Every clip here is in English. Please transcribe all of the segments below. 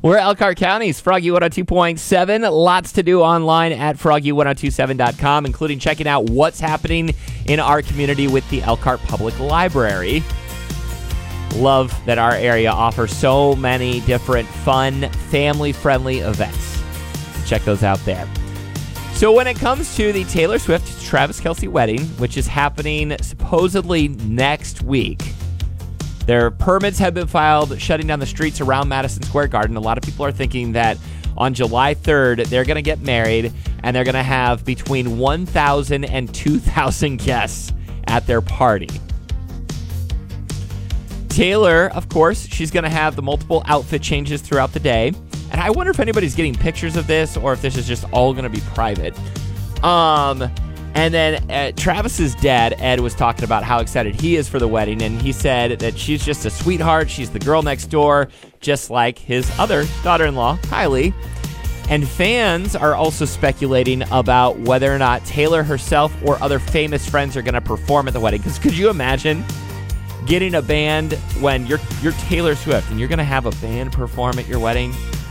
We're Elkhart County's Froggy 102.7. Lots to do online at froggy1027.com, including checking out what's happening in our community with the Elkhart Public Library. Love that our area offers so many different fun, family-friendly events. Check those out there. So when it comes to the Taylor Swift-Travis Kelce wedding, which is happening supposedly next week, their permits have been filed shutting down the streets around Madison Square Garden. A lot of people are thinking that on July 3rd, they're going to get married, and they're going to have between 1,000 and 2,000 guests at their party. Taylor, of course, she's going to have the multiple outfit changes throughout the day. And I wonder if anybody's getting pictures of this or if this is just all going to be private. And then Travis's dad, Ed, was talking about how excited he is for the wedding. And he said that she's just a sweetheart. She's the girl next door, just like his other daughter-in-law, Kylie. And fans are also speculating about whether or not Taylor herself or other famous friends are going to perform at the wedding. Because could you imagine getting a band when you're Taylor Swift and you're going to have a band perform at your wedding?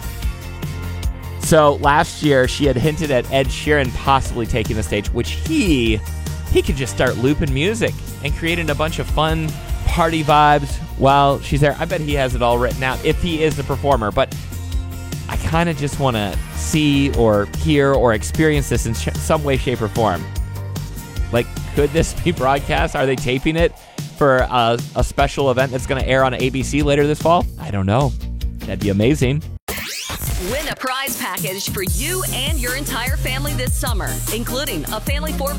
So last year, she had hinted at Ed Sheeran possibly taking the stage, which he could just start looping music and creating a bunch of fun party vibes while she's there. I bet he has it all written out if he is the performer. But I kind of just want to see or hear or experience this in some way, shape, or form. Like, could this be broadcast? Are they taping it for a special event that's going to air on ABC later this fall? I don't know. That'd be amazing. Win a prize package for you and your entire family this summer, including a family 4